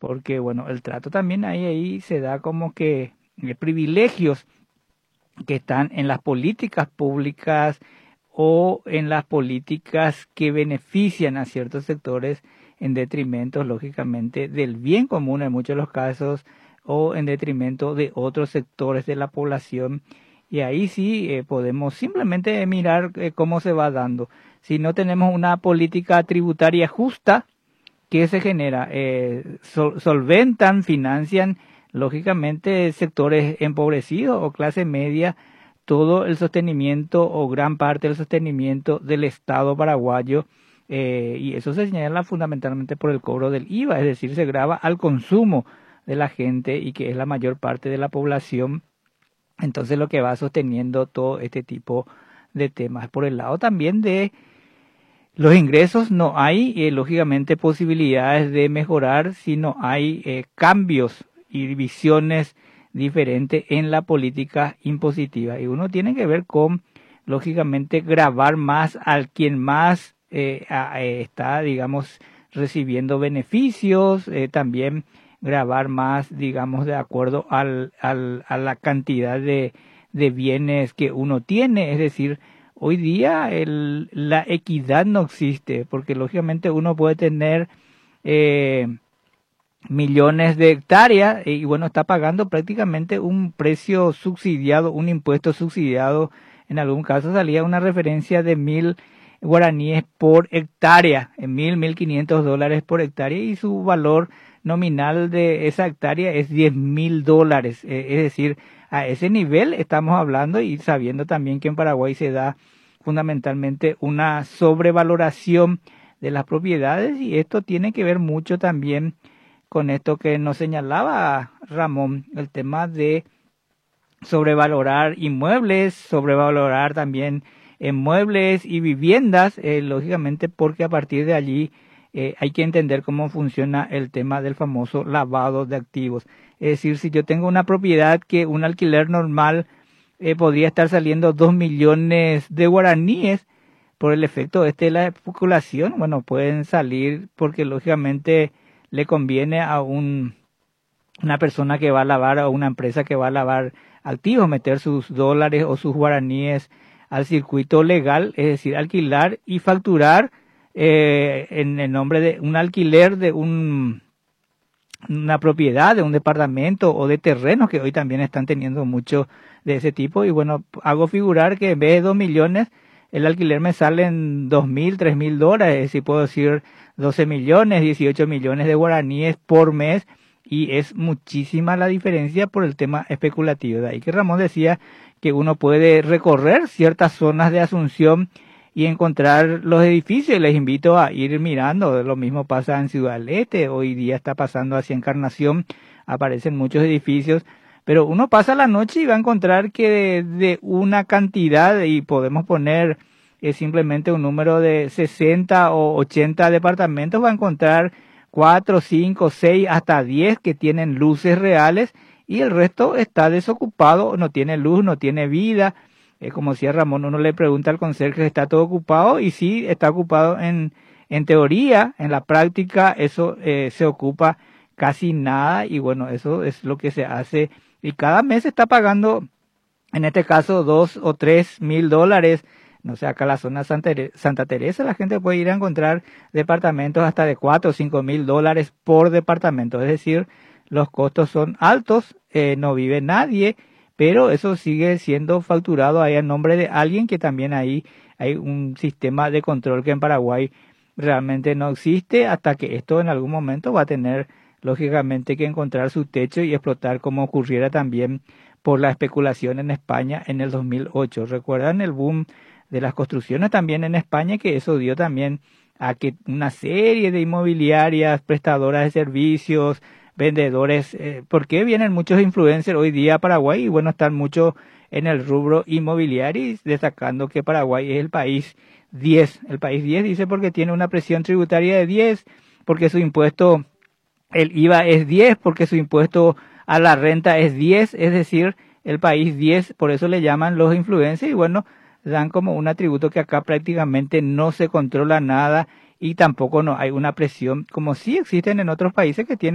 porque bueno, el trato también ahí se da como que privilegios que están en las políticas públicas o en las políticas que benefician a ciertos sectores en detrimento, lógicamente, del bien común en muchos de los casos o en detrimento de otros sectores de la población. Y ahí sí podemos simplemente mirar cómo se va dando. Si no tenemos una política tributaria justa, ¿qué se genera? Solventan, financian, lógicamente, sectores empobrecidos o clase media, todo el sostenimiento o gran parte del sostenimiento del Estado paraguayo, y eso se señala fundamentalmente por el cobro del IVA, es decir, se grava al consumo de la gente y que es la mayor parte de la población. Entonces lo que va sosteniendo todo este tipo de temas. Por el lado también de los ingresos, no hay lógicamente posibilidades de mejorar si no hay cambios y visiones diferentes en la política impositiva. Y uno tiene que ver con, lógicamente, gravar más al quien más está, digamos, recibiendo beneficios, también grabar más, digamos, de acuerdo a la cantidad de bienes que uno tiene, es decir, hoy día la equidad no existe, porque lógicamente uno puede tener millones de hectáreas y bueno, está pagando prácticamente un precio subsidiado, un impuesto subsidiado. En algún caso salía una referencia de 1.000 guaraníes por hectárea, en 1.500 dólares por hectárea, y su valor nominal de esa hectárea es $10.000. Es decir, a ese nivel estamos hablando, y sabiendo también que en Paraguay se da fundamentalmente una sobrevaloración de las propiedades, y esto tiene que ver mucho también con esto que nos señalaba Ramón, el tema de sobrevalorar inmuebles, sobrevalorar también muebles y viviendas, lógicamente porque a partir de allí hay que entender cómo funciona el tema del famoso lavado de activos. Es decir, si yo tengo una propiedad que un alquiler normal podría estar saliendo 2 millones de guaraníes, por el efecto de la especulación, bueno, pueden salir porque lógicamente le conviene a una persona que va a lavar, o una empresa que va a lavar activos, meter sus dólares o sus guaraníes al circuito legal, es decir, alquilar y facturar en el nombre de un alquiler de una propiedad, de un departamento o de terrenos, que hoy también están teniendo mucho de ese tipo. Y bueno, hago figurar que en vez de 2 millones, el alquiler me sale en 2.000, 3.000 dólares, si puedo decir 12 millones, 18 millones de guaraníes por mes, y es muchísima la diferencia por el tema especulativo. De ahí que Ramón decía que uno puede recorrer ciertas zonas de Asunción y encontrar los edificios. Les invito a ir mirando. Lo mismo pasa en Ciudad del Este, hoy día está pasando hacia Encarnación, aparecen muchos edificios, pero uno pasa la noche y va a encontrar que de una cantidad, y podemos poner simplemente un número de 60 o 80 departamentos, va a encontrar 4, 5, 6, hasta 10 que tienen luces reales, y el resto está desocupado, no tiene luz, no tiene vida. Como decía Ramón, uno le pregunta al conserje si está todo ocupado, y sí, está ocupado en teoría. En la práctica eso se ocupa casi nada, y bueno, eso es lo que se hace, y cada mes se está pagando, en este caso, 2 o 3 mil dólares. No sé, acá en la zona Santa Teresa la gente puede ir a encontrar departamentos hasta de 4 o 5 mil dólares por departamento. Es decir, los costos son altos, no vive nadie, pero eso sigue siendo facturado ahí en nombre de alguien, que también ahí hay un sistema de control que en Paraguay realmente no existe, hasta que esto en algún momento va a tener, lógicamente, que encontrar su techo y explotar, como ocurriera también por la especulación en España en el 2008. ¿Recuerdan el boom de las construcciones también en España? Que eso dio también a que una serie de inmobiliarias, prestadoras de servicios, vendedores, porque vienen muchos influencers hoy día a Paraguay, y bueno, están mucho en el rubro inmobiliario, y destacando que Paraguay es el país 10. El país 10 dice porque tiene una presión tributaria de 10, porque su impuesto, el IVA es 10, porque su impuesto a la renta es 10, es decir, el país 10, por eso le llaman los influencers. Y bueno, dan como un atributo que acá prácticamente no se controla nada, y tampoco no hay una presión como sí existen en otros países que tienen